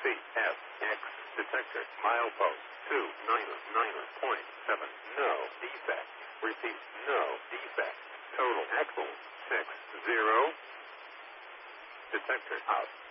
CSX detector. Milepost 299.7. No defect. Repeat, no defect. Total axle 60. Detector out.